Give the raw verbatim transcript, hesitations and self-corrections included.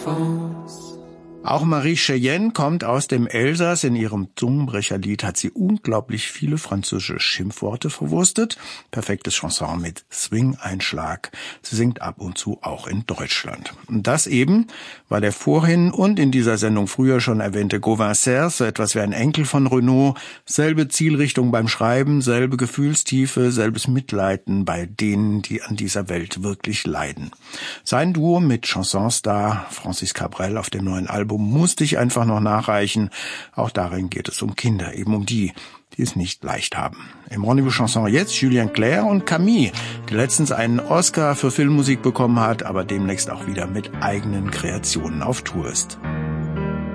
d'enfance. Auch Marie Cheyenne kommt aus dem Elsass. In ihrem Zungenbrecherlied hat sie unglaublich viele französische Schimpfworte verwurstet. Perfektes Chanson mit Swing-Einschlag. Sie singt ab und zu auch in Deutschland. Und das eben, weil der vorhin und in dieser Sendung früher schon erwähnte Gauvin Serre, so etwas wie ein Enkel von Renaud, selbe Zielrichtung beim Schreiben, selbe Gefühlstiefe, selbes Mitleiden bei denen, die an dieser Welt wirklich leiden. Sein Duo mit Chansonstar Francis Cabrel auf dem neuen Album musste ich einfach noch nachreichen. Auch darin geht es um Kinder, eben um die, die es nicht leicht haben. Im Rendezvous Chanson jetzt Julien Clerc und Camille, die letztens einen Oscar für Filmmusik bekommen hat, aber demnächst auch wieder mit eigenen Kreationen auf Tour ist.